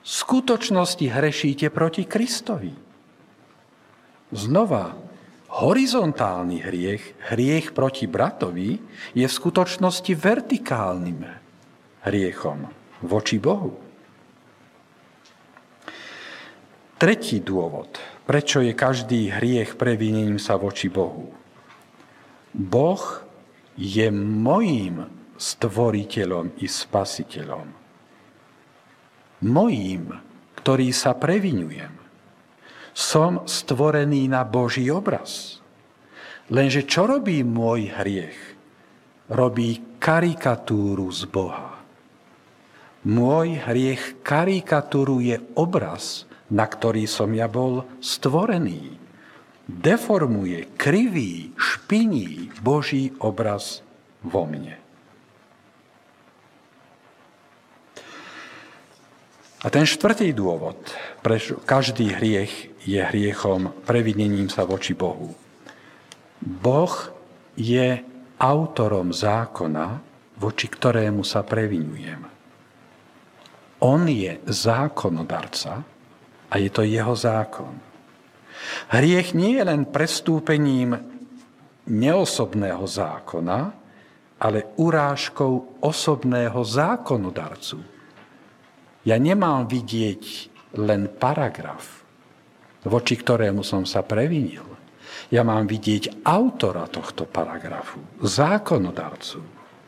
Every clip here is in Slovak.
skutočnosti hrešíte proti Kristovi. Znova, horizontálny hriech proti bratovi, je v skutočnosti vertikálnym hriechom voči Bohu. Tretí dôvod, prečo je každý hriech previnením sa voči Bohu. Boh je mojím stvoriteľom i spasiteľom. Mojím, ktorý sa previňujem. Som stvorený na Boží obraz. Lenže čo robí môj hriech? Robí karikatúru z Boha. Môj hriech karikatúruje obraz, na ktorý som ja bol stvorený. Deformuje, kriví, špiní Boží obraz vo mne. A ten štvrtý dôvod, prečo každý hriech je hriechom previnením sa voči Bohu. Boh je autorom zákona, voči ktorému sa previňujem. On je zákonodarca a je to jeho zákon. Hriech nie je len prestúpením neosobného zákona, ale urážkou osobného zákonodarcu. Ja nemám vidieť len paragraf, voči ktorému som sa previnil. Ja mám vidieť autora tohto paragrafu, zákonodarcu.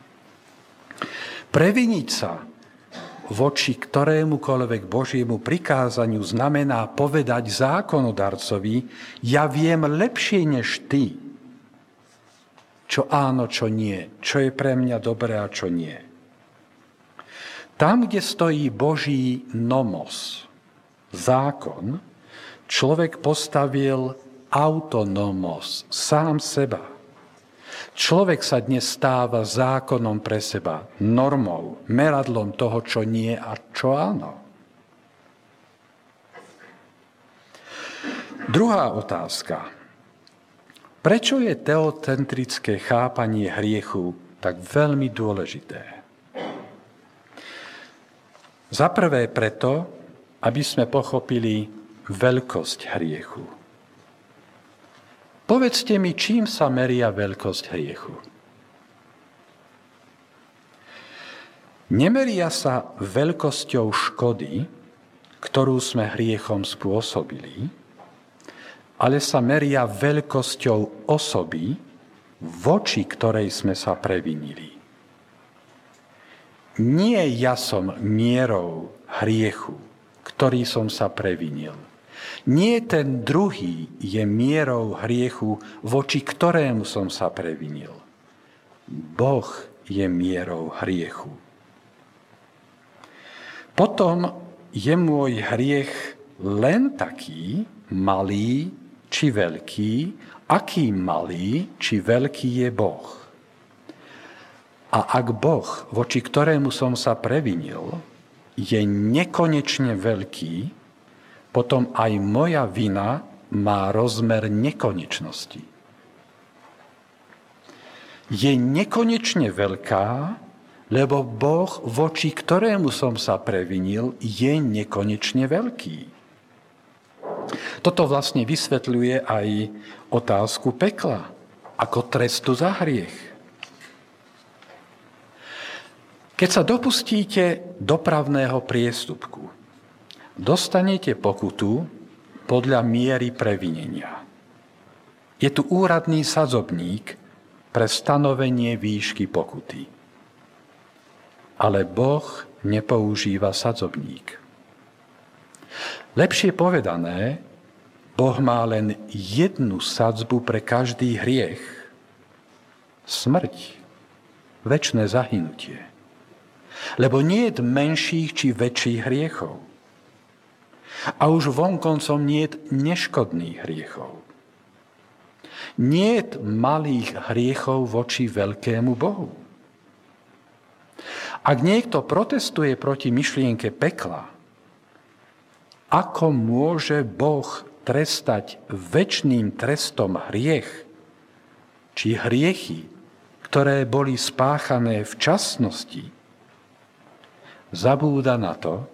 Previniť sa voči ktorémukoľvek Božiemu prikázaniu znamená povedať zákonodarcovi, ja viem lepšie než ty, čo áno, čo nie, čo je pre mňa dobré a čo nie. Tam, kde stojí Boží nomos, zákon, človek postavil autonomos, sám seba. Človek sa dnes stáva zákonom pre seba, normou, meradlom toho, čo nie a čo áno. Druhá otázka. Prečo je teocentrické chápanie hriechu tak veľmi dôležité? Za prvé preto, aby sme pochopili veľkosť hriechu. Povedzte mi, čím sa meria veľkosť hriechu? Nemeria sa veľkosťou škody, ktorú sme hriechom spôsobili, ale sa meria veľkosťou osoby, voči ktorej sme sa previnili. Nie ja som mierou hriechu, ktorý som sa previnil. Nie ten druhý je mierou hriechu, voči ktorému som sa previnil. Boh je mierou hriechu. Potom je môj hriech len taký, malý či veľký, aký malý či veľký je Boh. A ak Boh, voči ktorému som sa previnil, je nekonečne veľký, potom aj moja vina má rozmer nekonečnosti. Je nekonečne veľká, lebo Boh, voči ktorému som sa previnil, je nekonečne veľký. Toto vlastne vysvetľuje aj otázku pekla, ako trestu za hriech. Keď sa dopustíte dopravného priestupku, dostanete pokutu podľa miery previnenia. Je tu úradný sadzobník pre stanovenie výšky pokuty. Ale Boh nepoužíva sadzobník. Lepšie povedané, Boh má len jednu sadzbu pre každý hriech. Smrť, večné zahynutie. Lebo nie je menších či väčších hriechov. A už vonkoncom nie je neškodných hriechov. Nie je malých hriechov voči veľkému Bohu. Ak niekto protestuje proti myšlienke pekla, ako môže Boh trestať večným trestom hriech, či hriechy, ktoré boli spáchané v časnosti, zabúda na to,